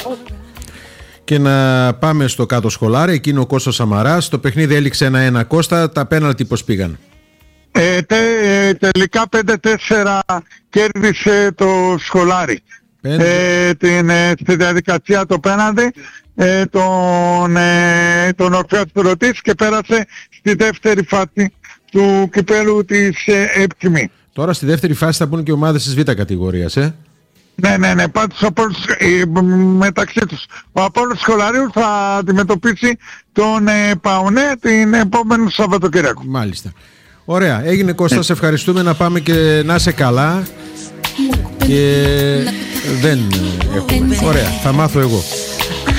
Και να πάμε στο κάτω Σχολάρι. Εκεί είναι ο Κώστας Σαμαράς. Το παιχνίδι έληξε 1-1. Κώστα, τα πέναλτι πώς πήγαν? Τελικά 5-4 κέρδισε το Σχολάρι. Στη διαδικασία το πέναλτι τον Ορφέας και πέρασε στη δεύτερη φάση του κυπέλου της Επτιμή. Τώρα στη δεύτερη φάση θα μπουν και ομάδες της Β' κατηγορίας, Ναι, πάντως μεταξύ τους. Ο Απόλλωνας Σχολαρίου θα αντιμετωπίσει τον Παονέ την επόμενη Σαββατοκύριακο. Μάλιστα. Ωραία, έγινε Κώστα, σε ευχαριστούμε, να πάμε και να είσαι καλά. Και δεν έχουμε. Ωραία, θα μάθω εγώ.